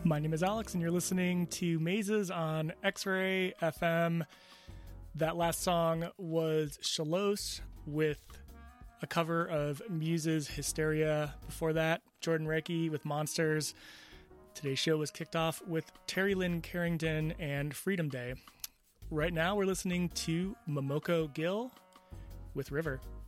My name is Alex, and you're listening to Mazes on X-Ray FM. That last song was Shalos with a cover of Muse's Hysteria. Before that, Jordan Reiki with Monsters. Today's show was kicked off with Terry Lynn Carrington and Freedom Day. Right now, we're listening to Momoko Gill with River.